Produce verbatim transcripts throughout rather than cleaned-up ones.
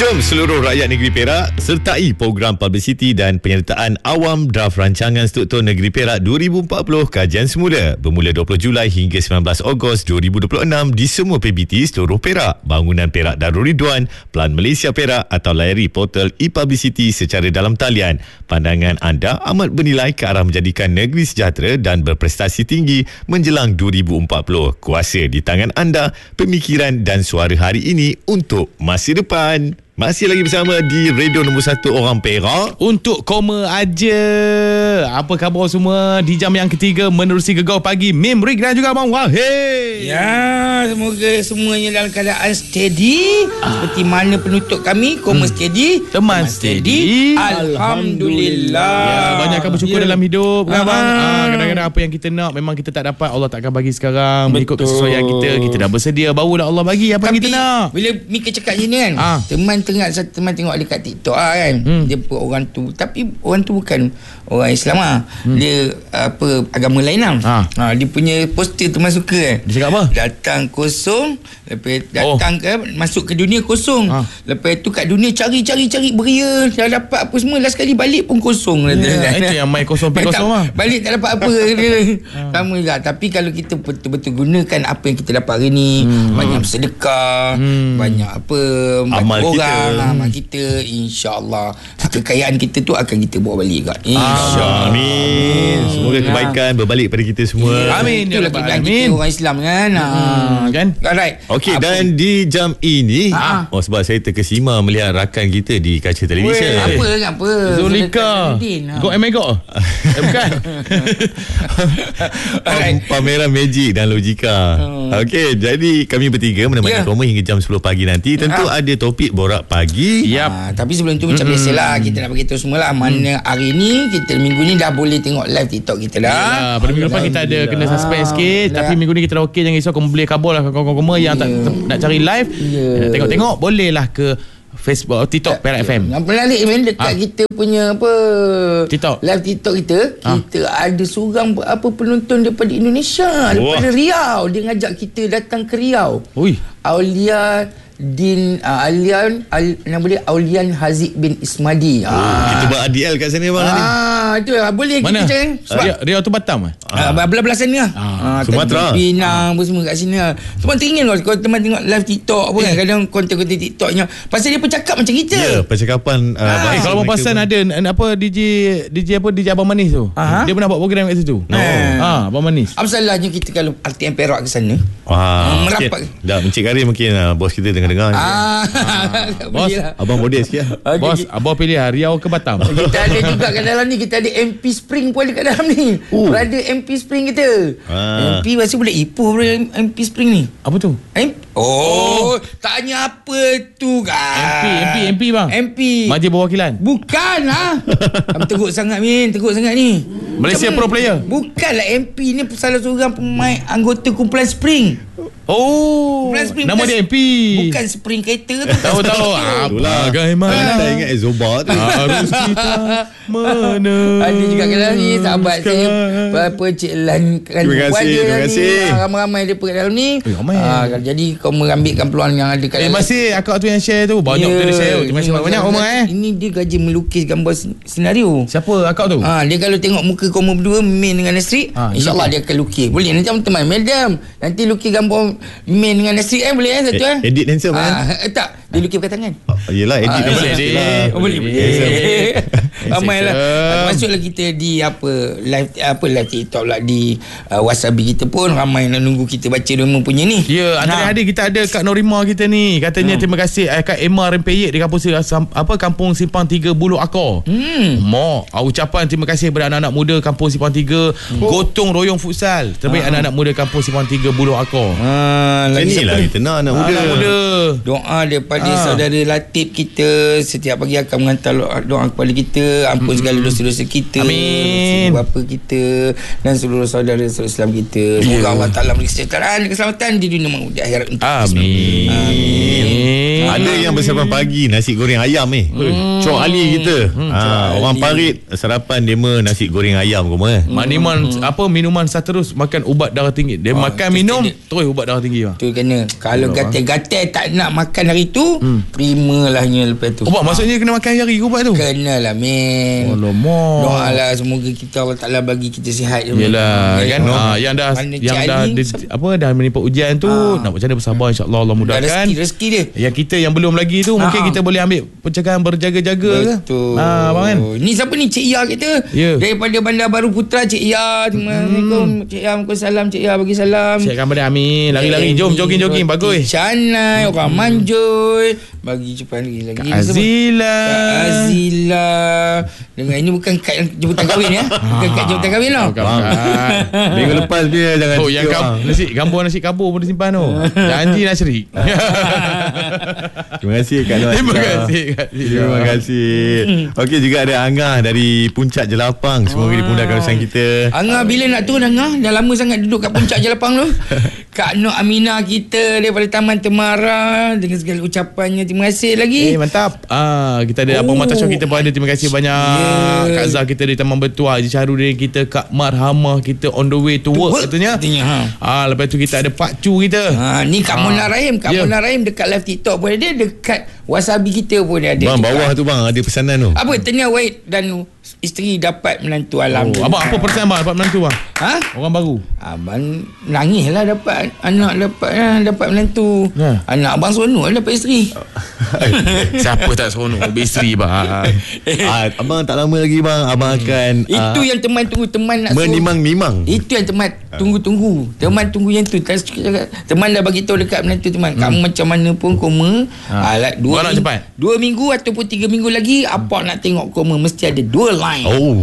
Jom seluruh rakyat negeri Perak sertai program publicity dan penyertaan awam draft rancangan struktur negeri Perak dua ribu empat puluh kajian semula bermula dua puluh Julai hingga sembilan belas Ogos dua ribu dua puluh enam di semua P B T seluruh Perak, Bangunan Perak Darul Ridwan, Pelan Malaysia Perak atau layari portal e-publicity secara dalam talian. Pandangan anda amat bernilai ke arah menjadikan negeri sejahtera dan berprestasi tinggi menjelang dua ribu empat puluh. Kuasa di tangan anda, pemikiran dan suara hari ini untuk masa depan. Masih lagi bersama di radio nombor satu orang Perak. Untuk koma aja. Apa khabar semua di jam yang ketiga menerusi Gegar Pagi. Mim, Rick dan juga Abang Wahid. Ya, semoga semuanya dalam keadaan steady. Ah. Seperti mana penutup kami, koma hmm. steady. Teman, Teman steady. steady. Alhamdulillah. Ya, banyakkan bersyukur ya. dalam hidup kan, Abang. Ah, kadang-kadang apa yang kita nak memang kita tak dapat, Allah takkan bagi sekarang. Mengikut kesesuaian kita. Kita dah bersedia, barulah Allah bagi apa Tapi, yang kita nak. Bila Mika cakap sini kan, ah. teman tengah satu teman tengok dekat TikTok ah, kan. Hmm. Dia pun orang tu, tapi orang tu bukan orang Islam ah. Hmm. Dia apa agama lain lah. Ah. Ha, dia punya poster tu masuk ke kan. Dia cakap apa? Datang kosong, lepas datang oh. ke masuk ke dunia kosong. Ah. Lepas tu kat dunia cari-cari-cari beria, dah dapat apa semua, last kali balik pun kosong. Yeah. Itu yang main kosong pi kosong ah. Balik tak dapat apa dia. Sama juga. Tapi kalau kita betul-betul gunakan apa yang kita dapat hari ni, hmm. banyak bersedekah, hmm. banyak apa amal orang, kita. amal kita, insya-Allah kekayaan kita tu akan kita bawa balik juga. InsyaAllah. Amin. Semoga kebaikan berbalik pada kita semua. Yeah. Amin. Itulah kebaikan kita orang Islam kan. Hmm. Kan? Alright. Okey, dan di jam ini, ha? oh sebab saya terkesima melihat rakan kita di kaca televisyen. Apa apa? Zulika. Go and go. Eh, bukan. Pameran Magic dan Logika. Hmm. Okey, jadi kami bertiga menemani yeah. kamu hingga jam sepuluh pagi nanti. Tentu ha. ada topik borak pagi. Yep. Ha, tapi sebelum tu macam mm-hmm. biasalah kita nak beritahu semualah mana mm. hari ni kita minggu ni dah boleh tengok live TikTok kita dah. Ya, pada minggu lepas kita ada kena suspend sikit, tapi minggu ni kita dah okey, jangan risau, kamu boleh kabur lah kawan-kawan yang tak nak cari live. Yeah. Nak tengok-tengok bolehlah ke Facebook, TikTok Perak F M. Yang pelik man dekat ha? kita punya apa TikTok. Live TikTok kita, ha? kita ada seorang apa penonton daripada Indonesia, Wah. daripada Riau. Dia ngajak kita datang ke Riau. Ui. Aulia Din uh, Alian Al, nama dia Aulian Haziq bin Ismadi. Oh, ah. Kita buat A D L kat sana bang. Ah, itu lah. Boleh mana? kita cakap. Sebab Riau, Riau tu Batam eh? Ah, ah. belah-belah sana lah. Ah, Sumatera. Pinang apa semua kat sini lah. Teman teringin loh kalau teman tengok live TikTok apa kan. Kadang konten-konten TikToknya pasal dia bercakap macam kita. Ya, yeah, percakapan uh, ah. eh, kalau Abang Pasan ada apa D J D J apa D J Abang Manis tu. Aha. Dia pernah buat program kat situ. No. Ah, Abang Manis. Apa salahnya kita kalau R T M Perak ke sana? Wah, merapat. Okay. Dah Encik Karim mungkin uh, bos kita dengar-dengar. Ah. Ah. Bos, abang bodeh sikit lah. Okay. Bos, abang pilih Riau ke Batam. Kita ada juga kat dalam ni, kita ada M P Spring pun ada kat dalam ni. Uh. Berada M P Spring kita. Ah. M P masih boleh ipoh M P Spring ni. Apa tu? M Oh, oh. tanya apa tu kan? M P, M P, M P bang. M P. Majlis Perwakilan. Bukan lah. Kamu teruk sangat Min, teruk sangat ni. Malaysia Pro Player. Bukanlah M P ni salah seorang pemain anggota kumpulan Spring. Oh, Spring, nama dia M P. Bukan Spring kereta tu. Tahu-tahu. Bagaimana? Saya ingat Zobat tu. Harus kita mana? Ada juga kat ni sahabat saya. Apa Cik Lan kan. Terima kasih, terima kasih. Ramai-ramai dia kat dalam ni. Eh, ah, jadi kau mengambilkan peluang yang ada kat dalam. Eh, masih akak tu yang share tu. Banyak yeah, dia share. Terima kasih banyak Omar eh. Ini dia gaji melukis gambar senario. Siapa akak tu? Ah, dia kalau tengok muka kau berdua Min dengan Nasri, ah, insya-Allah dia akan lukis. Boleh nanti teman madam. Nanti lukis gambar Min dengan Nasri eh boleh eh satu eh. Edit dancer ah, eh, tak, dia lukis pakai tangan. Oh, yelah edit ah, dancer boleh. lah. Oh, boleh. Ramailah. Masuklah kita di apa live apa live TikTok lah di uh, Wasabi kita pun ramai nak nunggu kita baca nama punya ni. Ya, antara nah. hadir kita ada Kak Norima kita ni. Katanya hmm. terima kasih eh, Kak Emma Rempeyek di kampung apa Kampung Simpang tiga Buluh Akor. Hmm. Mo, ucapan terima kasih kepada anak-anak muda Kampung Simpang tiga hmm. gotong royong futsal. Terbaik ha. anak-anak muda Kampung Simpang tiga Buluh Akor. Ha, lagi lah kita nak anak muda. Anak muda. Doa daripada ha. saudara Latif kita setiap pagi akan menghantar doa kepada kita, ampun hmm. segala dosa-dosa kita. Amin. Bapa kita dan seluruh saudara-saudara Islam kita. Semoga yeah. Allah Taala beri kesejahteraan dan keselamatan di dunia maupun di akhirat untuk Amin. Amin. Amin. Ada yang bersarapan pagi nasi goreng ayam ni. Hmm. Cok Ali kita. Hmm. Ha, orang Parit sarapan dia mah nasi goreng ayam ke mah. Minuman hmm. apa minuman terus makan ubat darah tinggi. Dia oh, makan minum kena. Terus ubat darah tinggi bang. Tu kena. Kalau gatal-gatal tak nak makan hari tu, hmm. terimalahnya lepas tu. Ubat ha. maksudnya kena makan hari ubat tu. Kenalah men. Alamak. Doalah semoga kita Allah Taala bagi kita sihat. Yalah kan. Ha, yang dah Mana yang dah di, apa dah menimpa ujian tu ha. nak macam mana bersabar insya-Allah Allah mudahkan. Rezeki, rezeki dia. Yang kita yang belum lagi tu ha. mungkin kita boleh ambil pencegahan berjaga-jaga ke. Betul. Ha bang kan. Ni siapa ni Cik Ia kita? Yeah. Daripada Bandar Baru Putra Cik Ia. Assalamualaikum hmm. Cik Ia. Waalaikumsalam Cik Ia bagi salam. Siapkan pada amin. Lari-lari jom jogging-jogging bagus. Canai orang manjoi. Bagi cepat lagi lagi. Kak Azila. Kak Azila. Dengan ini bukan kad jemputan kahwin ya. Bukan kad jemputan kahwin tau. Minggu lepas dia jangan. Oh yang kab- nasi gambar nasi kabur pun disimpan tu. Janji Nasri. Terima kasih Kak Nur. Terima kasih Kak. Terima kasih. Okey juga ada Angah dari Puncak Jelapang. Semoga dimudahkan urusan kita. Angah bila nak turun Angah? Dah lama sangat duduk kat Puncak Jelapang tu. Kak Nur Aminah kita daripada Taman Temara dengan segala ucapannya. Terima kasih lagi. Eh mantap. Ah kita ada oh. Abang Mata Show kita pun ada. Terima kasih banyak. Yeah. Kak Zah kita di Taman Betua, Haji Syahrul dari kita, Kak Marhamah kita on the way to work, work katanya. katanya ha. Ah lepas tu kita ada Pak Cu kita. Ha ni Kak ha. Mona Rahim, Kak yeah. Mona Rahim dekat live TikTok pun ada, dekat Wasabi kita pun ada. Bang bawah tu bang ada pesanan tu. Apa Tania Wahid dan isteri dapat menantu alhamdulillah. Oh, abang apa perasaan bang dapat menantu bang? Ha? Orang baru. Abang nangis lah dapat anak dapat lah, dapat menantu. Ha. Anak abang seronok lah dapat isteri. Siapa tak seronok isteri bang? ah, abang tak lama lagi bang abang hmm. akan itu uh, yang teman tunggu teman nak menimang-nimang. Itu yang teman tunggu-tunggu. Teman tunggu yang tu. Teman dah bagi tahu dekat menantu teman. Hmm. Kamu macam mana pun koma. Ha. Alat dua minggu, cepat. Dua minggu ataupun tiga minggu lagi apa nak tengok koma mesti ada dua line. Oh.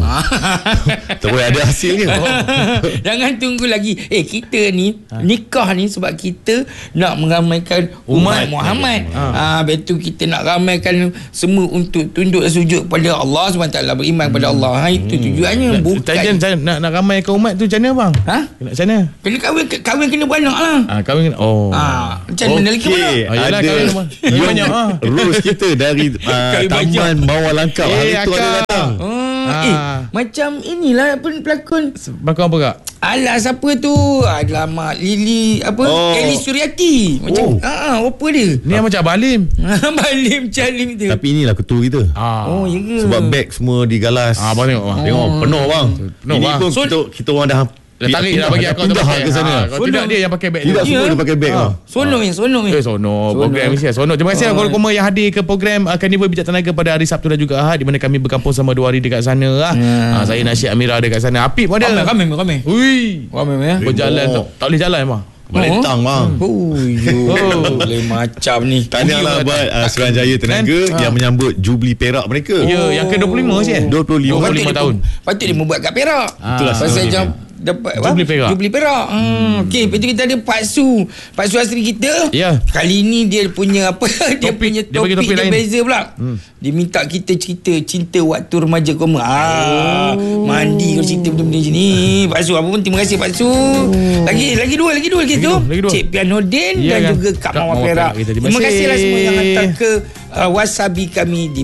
Terus ada hasilnya. Oh. Jangan tunggu lagi. Eh kita ni ha. nikah ni sebab kita nak meramaikan umat, umat Muhammad. Ah ha. betul kita nak ramaikan semua untuk tunduk dan sujud kepada Allah subhanahu wa taala, beriman kepada Allah. Ha itu tujuannya. Hmm. Bukan Tajan, nak nak ramaikan umat tu macam mana bang? Ha? Nak macam mana? Kena kahwin kahwin kena beranak lah. Ah ha, kahwin kena. Oh. Ah ha. macam mana lagi beranak? Ah, yalah, kahwin banyak ah. Rules kita dari uh, Taman Bawah Langkap. Eh, hari tu ada datang. Oh. Ah. Eh, macam inilah pelakon. Pelakon apa kak? Alah siapa tu? Alamak Lili apa? Oh. Kelly Suryati. Macam oh. ah apa dia? Ni yang macam Balim. Balim Calim tu. Tapi inilah ketua kita. Ah. Oh ya ke? Sebab beg semua digalas. Ah abang tengok bang. Oh. Tengok penuh bang. Penuh ini bang. Pun so, kita kita orang dah dah tarik dah bagi aku pindah ke sana. Ha, kalau tidak dia yang pakai beg. Tidak semua dia pakai beg. Ha. Sono ni, sono ni. Eh sono, program mesti sono. Terima kasih kepada semua yang hadir ke program Carnival Bijak Tenaga pada hari Sabtu dan juga Ahad di mana kami berkampung selama dua hari dekat sana lah. Ha, saya Nasyid Amira dekat sana. Apip pun ada. Ramai, ramai, ramai. Ui. Ramai ya. Berjalan tak, tak boleh jalan mah. Melentang bang. Oh, boleh macam ni. Tahniahlah buat uh, Suruhanjaya Tenaga kan? yang menyambut Jubli Perak mereka. Ya, yang ke dua puluh lima sih. dua puluh lima tahun. Patut dia membuat kat Perak. Itulah pasal jam dapat Jubli Perak. Jubli Perak. Hmm. Okey, lepas tu kita ada Pak Su. Pak Su Asri kita. Ya. Kali ni dia punya apa? dia topik, punya topik dia, topik dia beza pula. Hmm. Dia minta kita cerita cinta waktu remaja koma. Ah, oh. Mandi kalau cerita benda-benda macam ni. Pak Su apa pun terima kasih Pak Su. Oh. Lagi lagi dua lagi dua lagi, lagi tu. Lagi dua. Cik Pianodin ya, dan kan? juga Kak Mawar Perak. Terima, terima kasihlah semua yang hantar ke uh, Wasabi kami di